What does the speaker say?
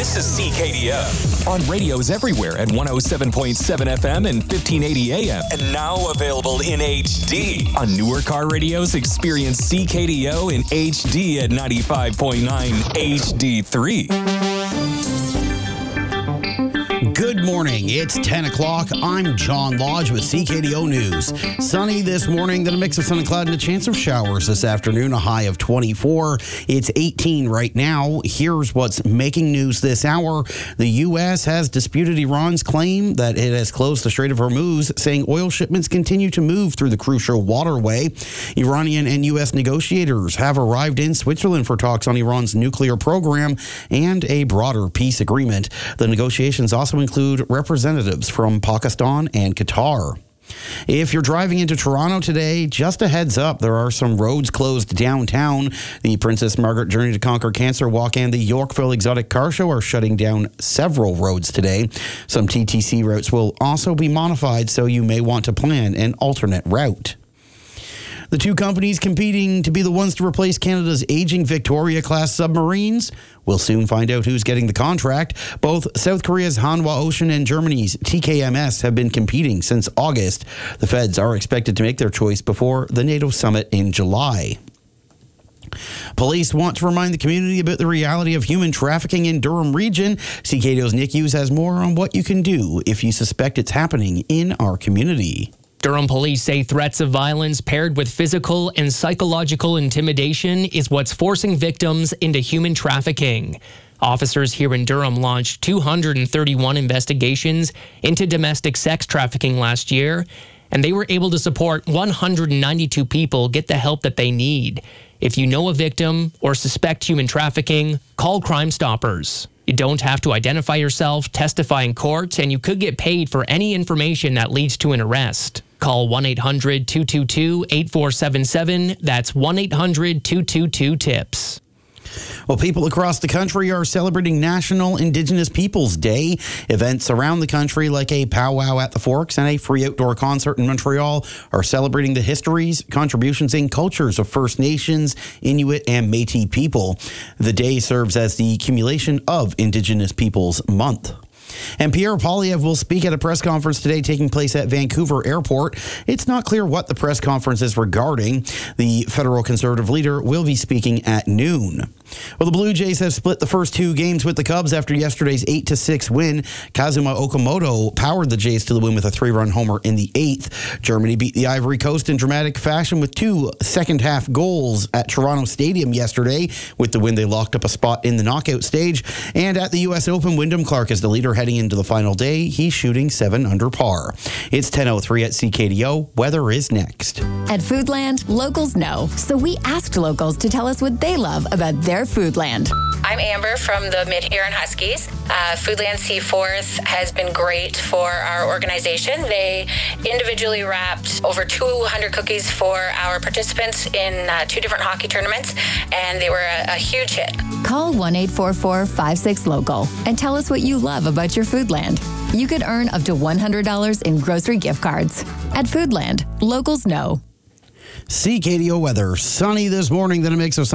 This is CKDO on radios everywhere at 107.7 FM and 1580 AM. And now available in HD. On newer car radios, experience CKDO in HD at 95.9 HD3. Good morning. It's 10 o'clock. I'm John Lodge with CKDO News. Sunny this morning, then a mix of sun and cloud and a chance of showers this afternoon, a high of 24. It's 18 right now. Here's what's making news this hour. The U.S. has disputed Iran's claim that it has closed the Strait of Hormuz, saying oil shipments continue to move through the crucial waterway. Iranian and U.S. negotiators have arrived in Switzerland for talks on Iran's nuclear program and a broader peace agreement. The negotiations also include representatives from Pakistan and Qatar. If you're driving into Toronto today, just a heads up, there are some roads closed downtown. The Princess Margaret Journey to Conquer Cancer Walk and the Yorkville Exotic Car Show are shutting down several roads today. Some TTC routes will also be modified, so you may want to plan an alternate route. The two companies competing to be the ones to replace Canada's aging Victoria-class submarines will soon find out who's getting the contract. Both South Korea's Hanwha Ocean and Germany's TKMS have been competing since August. The Feds are expected to make their choice before the NATO summit in July. Police want to remind the community about the reality of human trafficking in Durham region. CKDO's Nick Hughes has more on what you can do if you suspect it's happening in our community. Durham police say threats of violence paired with physical and psychological intimidation is what's forcing victims into human trafficking. Officers here in Durham launched 231 investigations into domestic sex trafficking last year, and they were able to support 192 people get the help that they need. If you know a victim or suspect human trafficking, call Crime Stoppers. You don't have to identify yourself, testify in court, and you could get paid for any information that leads to an arrest. Call 1-800-222-8477. That's 1-800-222-TIPS. Well, people across the country are celebrating National Indigenous Peoples Day. Events around the country like a powwow at the Forks and a free outdoor concert in Montreal are celebrating the histories, contributions, and cultures of First Nations, Inuit, and Métis people. The day serves as the accumulation of Indigenous Peoples Month. And Pierre Poilievre will speak at a press conference today taking place at Vancouver Airport. It's not clear what the press conference is regarding. The federal Conservative leader will be speaking at noon. Well, the Blue Jays have split the first two games with the Cubs after yesterday's 8-6 win. Kazuma Okamoto powered the Jays to the win with a 3-run homer in the 8th. Germany beat the Ivory Coast in dramatic fashion with two second-half goals at Toronto Stadium yesterday. With the win, they locked up a spot in the knockout stage. And at the U.S. Open, Wyndham Clark is the leader heading into the final day. He's shooting 7 under par. It's 10:03 at CKDO. Weather is next. At Foodland, locals know. So we asked locals to tell us what they love about their Foodland. I'm Amber from the Mid-Huron Huskies. Foodland Seaforth has been great for our organization. They individually wrapped over 200 cookies for our participants in 2 different hockey tournaments, and they were a huge hit. Call 1-844-56-LOCAL and tell us what you love about your Foodland. You could earn up to $100 in grocery gift cards. At Foodland, locals know. CKDO weather. Sunny this morning, then a mix of